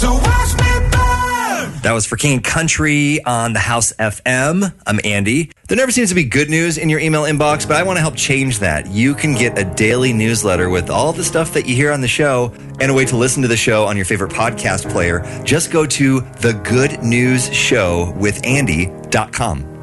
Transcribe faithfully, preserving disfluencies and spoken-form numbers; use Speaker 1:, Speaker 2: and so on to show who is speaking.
Speaker 1: So watch me burn.
Speaker 2: That was for King Country on the House F M. I'm Andy. There never seems to be good news in your email inbox, but I want to help change that. You can get a daily newsletter with all the stuff that you hear on the show and a way to listen to the show on your favorite podcast player. Just go to the good news show with andy dot com.